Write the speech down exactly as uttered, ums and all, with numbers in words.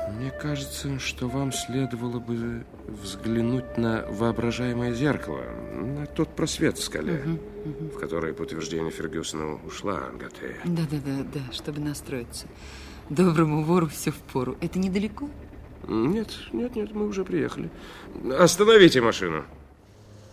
Мне кажется, что вам следовало бы взглянуть на воображаемое зеркало, на тот просвет в скале, угу, угу. в который, по утверждению Фергюсона, ушла Агатея. Да-да-да, да, чтобы настроиться. Доброму вору все впору. Это недалеко? Нет, нет, нет, мы уже приехали. Остановите машину.